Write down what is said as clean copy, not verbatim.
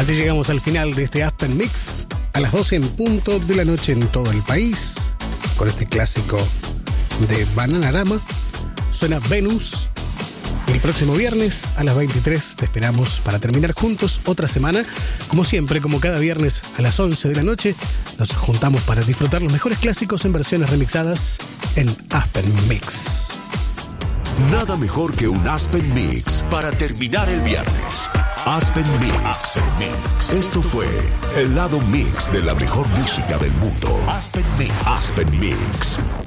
Así llegamos al final de este Aspen Mix, a las 12 en punto de la noche en todo el país, con este clásico de Bananarama. Suena Venus. El próximo viernes a las 23 te esperamos para terminar juntos otra semana. Como siempre, como cada viernes a las 11 de la noche, nos juntamos para disfrutar los mejores clásicos en versiones remixadas en Aspen Mix. Nada mejor que un Aspen Mix para terminar el viernes. Aspen Mix. Aspen Mix. Esto fue el lado mix de la mejor música del mundo. Aspen Mix. Aspen Mix.